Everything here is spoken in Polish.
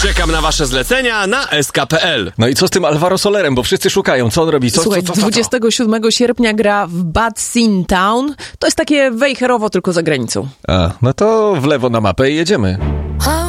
Czekam na wasze zlecenia na sk.pl. No i co z tym Alvaro Solerem, bo wszyscy szukają, co on robi? Słuchaj, 27 sierpnia gra w Bad Seatown. To jest takie Wejherowo, tylko za granicą. No to w lewo na mapę i jedziemy.